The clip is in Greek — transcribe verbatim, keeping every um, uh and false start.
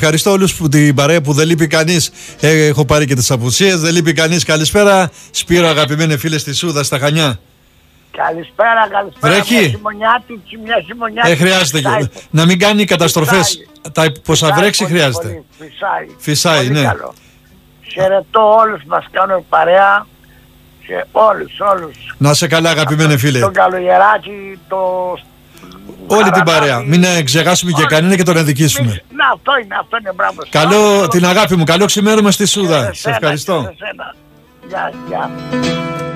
ευχαριστώ όλους που την παρέα που δεν λείπει κανείς. Ε, έχω πάρει και τις απουσίες, δεν λείπει κανείς. Καλησπέρα, Σπύρο, αγαπημένοι φίλες στη Σούδα, στα Χανιά. Καλησπέρα, καλησπέρα. Βρέχει. Μια χειμωνιάτικη, μια χειμωνιάτικη. Ε, χρειάζεται φυσάει. να μην κάνει καταστροφές. Τα, πως θα βρέξει πολύ, χρειάζεται. πολύ. Φυσάει. Φυσάει, Πολύ ναι. καλό. Χαιρετώ όλους μας κάνουν παρέα. Και όλους, όλους. Να σε καλά, αγαπημένε φίλε. Τον Καλογεράκη, το... Όλη την παρέα. Μην ξεχάσουμε και κανένα και τον αδικήσουμε. Να, αυτό είναι, αυτό είναι, μπράβο. Καλό, την αγάπη μου, καλό ξημέρωμα στη Σούδα. Σε ευχαριστώ. Γεια, γεια.